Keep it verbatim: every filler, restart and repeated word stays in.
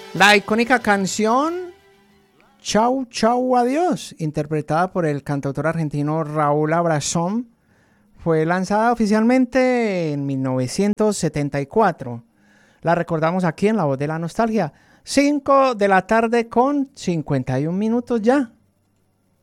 La icónica canción Chau, chau, adiós, interpretada por el cantautor argentino Raúl Abrazón, fue lanzada oficialmente en mil novecientos setenta y cuatro. La recordamos aquí en La Voz de la Nostalgia. cinco de la tarde con cincuenta y un minutos ya.